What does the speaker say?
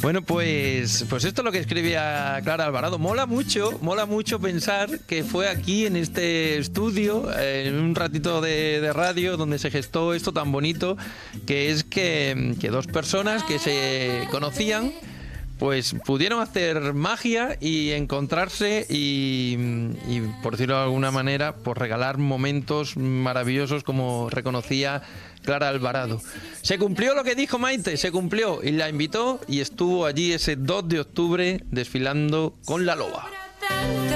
Bueno, pues esto es lo que escribía Clara Alvarado. Mola mucho pensar que fue aquí en este estudio, en un ratito de radio donde se gestó esto tan bonito, que es que dos personas que se conocían pues pudieron hacer magia y encontrarse y por decirlo de alguna manera, pues regalar momentos maravillosos, como reconocía Clara Alvarado. Se cumplió lo que dijo Maite, se cumplió, y la invitó y estuvo allí ese 2 de octubre desfilando con la loba.